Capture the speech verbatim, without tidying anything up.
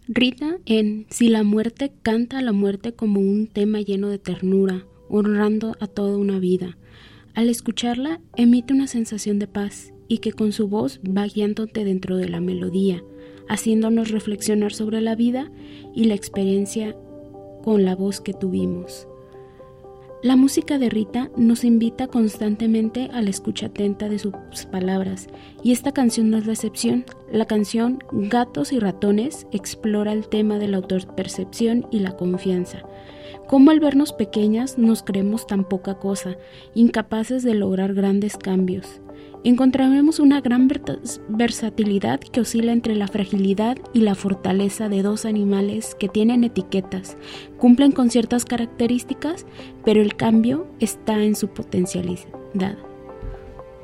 Rita en Si la muerte canta a la muerte como un tema lleno de ternura, honrando a toda una vida. Al escucharla, emite una sensación de paz y que con su voz va guiándote dentro de la melodía, haciéndonos reflexionar sobre la vida y la experiencia con la voz que tuvimos. La música de Rita nos invita constantemente a la escucha atenta de sus palabras, y esta canción no es la excepción. La canción Gatos y Ratones explora el tema de la autopercepción y la confianza. Cómo al vernos pequeñas nos creemos tan poca cosa, incapaces de lograr grandes cambios. Encontraremos una gran versatilidad que oscila entre la fragilidad y la fortaleza de dos animales que tienen etiquetas, cumplen con ciertas características, pero el cambio está en su potencialidad.